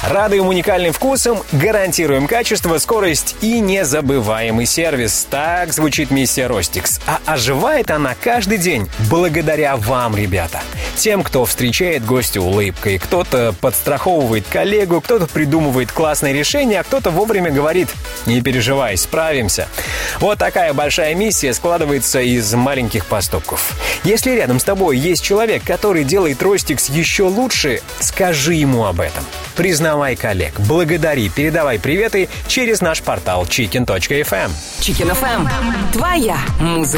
Радуем уникальным вкусом, гарантируем качество, скорость и незабываемый сервис. Так звучит миссия Ростикс. А оживает она каждый день благодаря вам, ребята. Тем, кто встречает гостя улыбкой, кто-то подстраховывает коллегу, кто-то придумывает классное решение, а кто-то вовремя говорит: не переживай, справимся. Вот такая большая миссия складывается из маленьких поступков. Если рядом с тобой есть человек, который делает Ростикс еще лучше, скажи ему об этом. Признавай коллег, благодари, передавай приветы через наш портал chicken.fm. Chicken FM. Твоя музыка.